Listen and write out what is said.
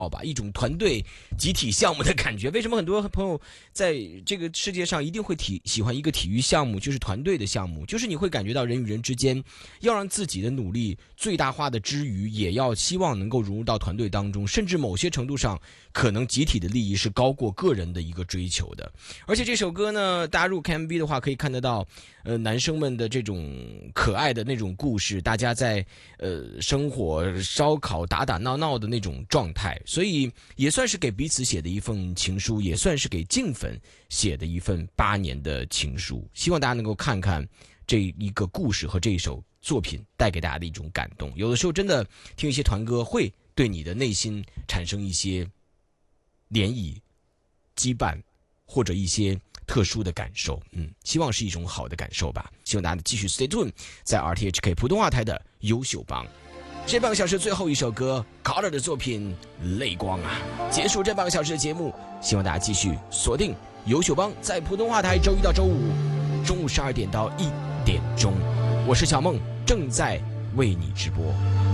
吧，一种团队集体项目的感觉。为什么很多朋友在这个世界上一定会喜欢一个体育项目，就是团队的项目，就是你会感觉到人与人之间要让自己的努力最大化的之余，也要希望能够融入到团队当中，甚至某些程度上可能集体的利益是高过个人的一个追求的。而且这首歌呢，大家入 KMV 的话可以看得到男生们的这种可爱的那种故事，大家在生火烧烤打打闹闹的那种状态，所以也算是给彼此写的一份情书，也算是给静粉写的一份8年的情书。希望大家能够看看这一个故事和这一首作品带给大家的一种感动。有的时候真的听一些团歌会对你的内心产生一些涟漪、羁绊或者一些特殊的感受，希望是一种好的感受吧。希望大家继续 stay tuned 在 RTHK 普通话台的优秀帮。这半个小时最后一首歌 Carter 的作品《泪光》啊，结束这半个小时的节目。希望大家继续锁定优秀帮在普通话台，周一到周五中午12点到1点钟。我是小梦，正在为你直播。